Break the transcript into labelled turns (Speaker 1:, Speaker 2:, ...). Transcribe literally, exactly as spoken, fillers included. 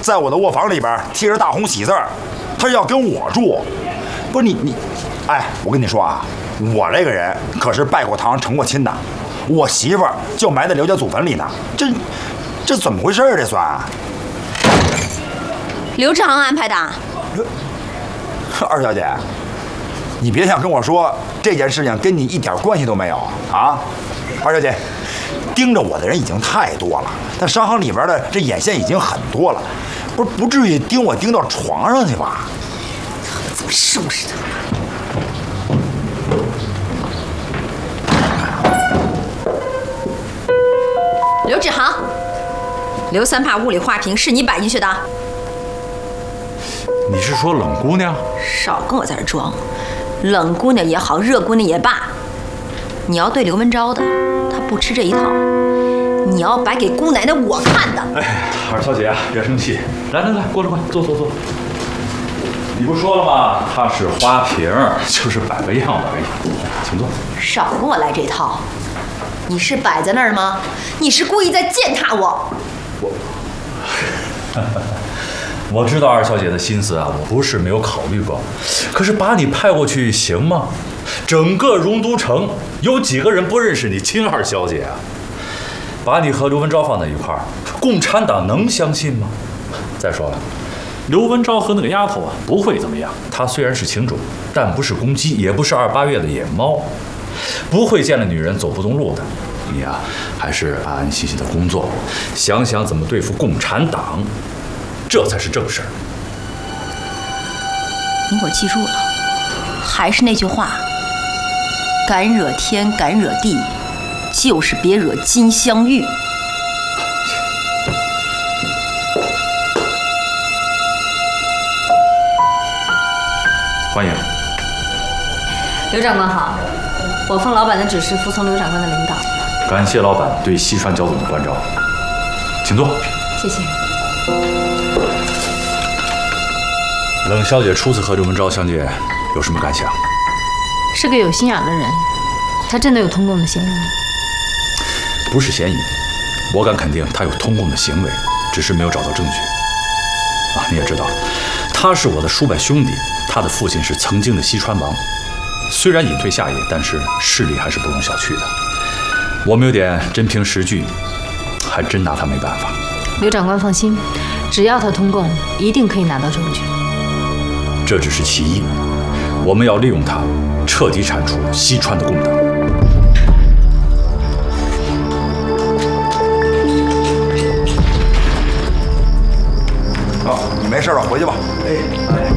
Speaker 1: 在我的卧房里边贴着大红喜字儿，他是要跟我住。不是你你，哎，我跟你说啊，我这个人可是拜过堂成过亲的，我媳妇儿就埋在刘家祖坟里呢。这这怎么回事儿？这算？
Speaker 2: 刘志航安排的。
Speaker 1: 二小姐，你别想跟我说这件事情跟你一点关系都没有啊！二小姐，盯着我的人已经太多了，但商行里边的这眼线已经很多了，不是不至于盯我盯到床上去吧？
Speaker 2: 怎么收拾他？刘志航，刘三怕物理花瓶是你摆进去的？
Speaker 3: 你是说冷姑娘？
Speaker 2: 少跟我在这装，冷姑娘也好，热姑娘也罢，你要对刘文昭的，他不吃这一套，你要摆给姑奶奶我看的。
Speaker 3: 哎，二小姐别生气，来来来，过来过来，坐坐坐。你不说了吗？它是花瓶，就是摆个样子而已。请坐。
Speaker 2: 少跟我来这套，你是摆在那儿吗？你是故意在践踏我。
Speaker 3: 我。我知道二小姐的心思啊，我不是没有考虑过，可是把你派过去行吗？整个荣都城有几个人不认识你亲二小姐啊？把你和刘文昭放在一块儿，共产党能相信吗？再说了，刘文昭和那个丫头啊不会怎么样，她虽然是情种，但不是公鸡，也不是二八月的野猫，不会见了女人走不动路的。你呀、啊，还是安安心心的工作，想想怎么对付共产党。这才是正事儿。
Speaker 2: 你给我记住了，还是那句话，敢惹天敢惹地，就是别惹金镶玉。
Speaker 3: 欢迎。
Speaker 4: 刘长官好，我奉老板的指示，服从刘长官的领导。
Speaker 3: 感谢老板对西川焦总的关照，请坐。
Speaker 4: 谢谢。
Speaker 3: 冷小姐初次和刘文昭相见，有什么感想？
Speaker 4: 是个有心眼的人，他真的有通共的嫌疑。
Speaker 3: 不是嫌疑，我敢肯定他有通共的行为，只是没有找到证据。啊，你也知道，他是我的叔伯兄弟，他的父亲是曾经的西川王，虽然隐退下野，但是势力还是不容小觑的。我们有点真凭实据，还真拿他没办法。
Speaker 4: 刘长官放心，只要他通共，一定可以拿到证据。
Speaker 3: 这只是其一，我们要利用它，彻底铲除西川的共党。
Speaker 1: 哦，你没事了，回去吧。哎。